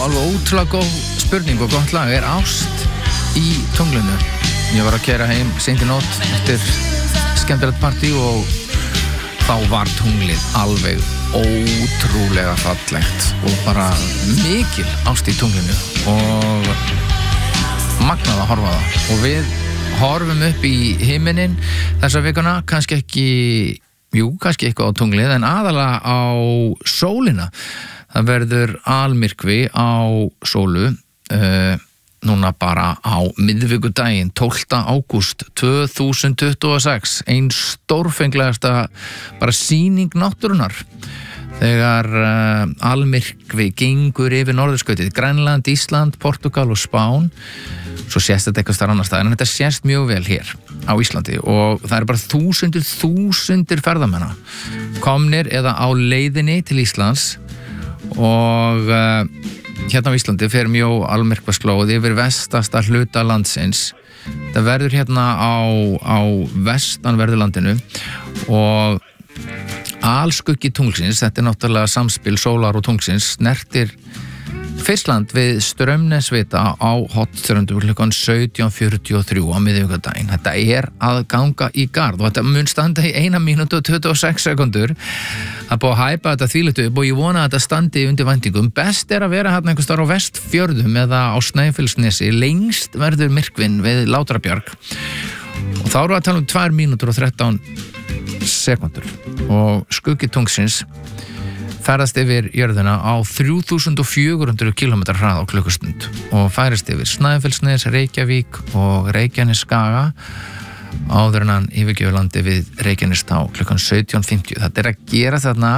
alveg ótrúlega góð spurning og gott lag ást í tunglinu. Ég var að keyra heim seint í nótt eftir skemmtilegt partí og þá var tunglið alveg ótrúlega fallegt og bara mikil ást í tunglinu og magnað að horfa það. Og við horfum upp í himinin þessa vikuna, kannski eitthvað á tunglið en aðalega á sólina. Það verður almyrkvi á sólu núna bara á miðvikudaginn 12. ágúst 2026, ein stórfenglegasta bara sýning náttúrunnar þegar almyrkvi gengur yfir norðurskautið, Grænland, Ísland, Portugal og Spán. Svo sést þetta eitthvað annars staðar, en þetta sést mjög vel hér á Íslandi og það eru bara þúsundir ferðamenn komnir eða á leiðinni til Íslands og hérna á Íslandi fer mjög almyrkvaslóð yfir vestasta hluta landsins. Það verður hérna á vestanverðu landinu og alskuggi tunglsins, þetta náttúrulega samspil sólar og tunglsins, snertir Fiskland við Straumnesvita á Hornströndum klukkan 17:43 á miðvikudaginn. Þetta að ganga í garð og þetta mun standa í 1 mínútu og 26 sekundur. Það búið að hæpa þetta þvílíkt upp og ég vona að þetta standi undir væntingum. Best að vera hérna einhvers staðar á Vestfjörðum eða á Snæfellsnesi. Lengst verður myrkvinn við Látrabjarg. Og þá erum við að tala 2 mínútur og 13 sekundur og skuggi tunglsins ferðast yfir jörðina á 3400 km hraða á klukkustund og færist yfir Snæfellsnes, Reykjavík og Reykjanesskaga áður en hann yfirgefur landi við Reykjanestá klukkan 17:50. Þetta að gera þarna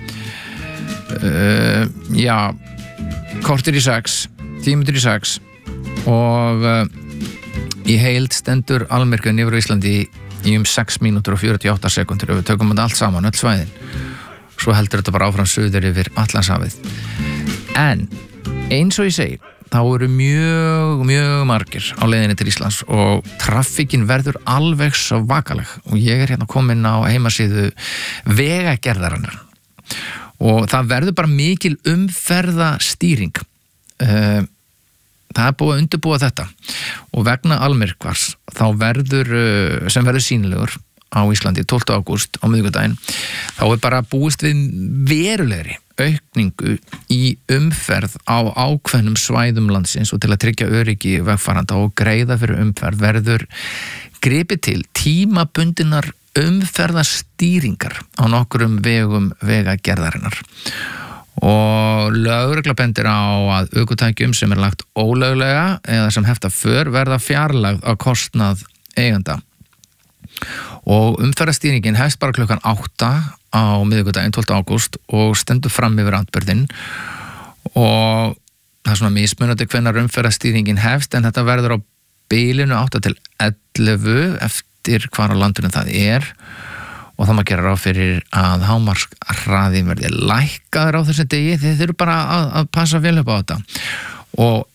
kortir í 6, 10 mínútur í 6 og í heild stendur almyrkvinn yfir Íslandi í 6 mínútur og 48 sekundur og við tökum þetta allt saman, öll svæðin. Svo heldur þetta bara áfram suður yfir Atlantshafið. En eins og ég segi, þá eru mjög margir á leiðinni til Íslands og traffíkin verður alveg svakaleg og ég hérna komin á heimasíðu Vegagerðarinnar og það verður bara mikil umferðastýring. Það búið að undirbúa þetta og vegna almyrkvars þá sem verður sýnilegur á Íslandi 12. ágúst á miðvikudaginn þá bara búist við verulegri aukningu í umferð á ákveðnum svæðum landsins og til að tryggja öryggi vegfarenda og greiða fyrir umferð verður gripið til tímabundinnar umferðastýringar á nokkrum vegum Vegagerðarinnar og lögregla bendir á að ökutækjum sem lagt ólöglega eða sem hefta för verða fjarlægð á kostnað eiganda. Og umferðastýringin hefst bara klukkan 8 á miðvikudaginn 12. ágúst og stendur fram yfir atburðinn og það svona mismunandi hvenær umferðastýringin hefst en þetta verður á bilinu 8 til 11 eftir hvar á landinu það og það má gera ráð fyrir að hámarkshraði verði lækkaður á þessu degi. Þið þurfum bara að passa vel upp á þetta og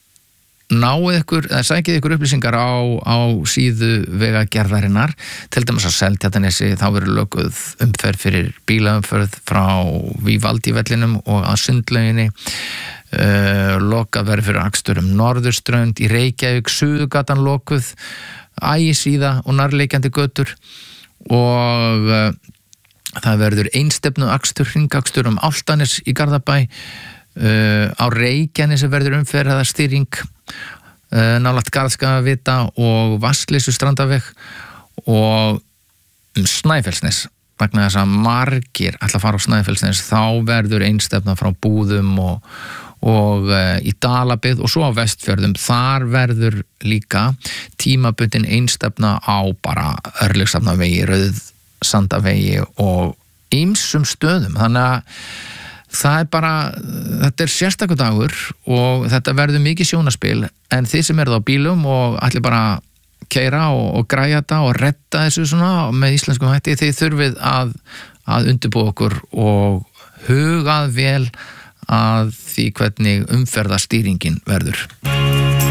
sækið ykkur upplýsingar á síðu Vegagerðarinnar, til dæmis á Seltjarnarnesi, þá verður lokuð umferð fyrir bílaumferð frá Vívaldivellinum og að Sundlauginni, lokað verður fyrir akstur Norðurströnd, í Reykjavík, Suðurgatan lokuð, Ægisíða og nærliggjandi götur og það verður einstefnu akstur, hringakstur Álftanes í Garðabæ, á Reykjanesi verður umferðastýring nálægt Garðskagavita og Vatnsleysu strandaveg og Snæfellsnes vegna þess að margir ætla að fara á Snæfellsnes þá verður einstefna frá Búðum og í Dalabyggð og svo á Vestfjörðum þar verður líka tímabundin einstefna á bara Örlygshafnavegi, Rauðsandavegi og ýmsum stöðum þannig að þetta sérstakur dagur og þetta verður mikið sjónarspil en þið sem eruð á bílum og ætli bara keyra og græja þetta og redda þessu svona með íslenskum hætti, þið þurfið að undirbúa okkur og hugað vel að því hvernig umferðastýringin verður.